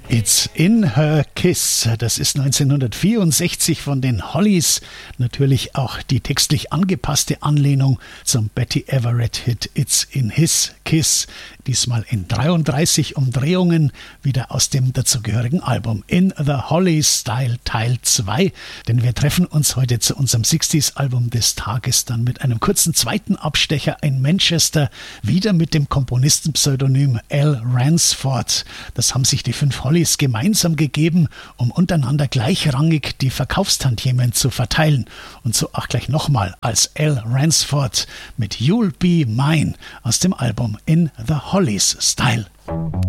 It's in Her Kiss. Das ist 1964 von den Hollies. Natürlich auch die textlich angepasste Anlehnung zum Betty Everett-Hit It's in His Kiss. Diesmal in 33 Umdrehungen, wieder aus dem dazugehörigen Album In the Hollies Style Teil 2. Denn wir treffen uns heute zu unserem 60s-Album des Tages dann mit einem kurzen zweiten Abstecher in Manchester, wieder mit dem Komponistenpseudonym Al Ransford. Das haben sich die 5 Hollies gemeinsam gegeben, um untereinander gleichrangig die Verkaufstantiemen zu verteilen. Und so auch gleich nochmal als Al Ransford mit You'll Be Mine aus dem Album In the Hollies Style.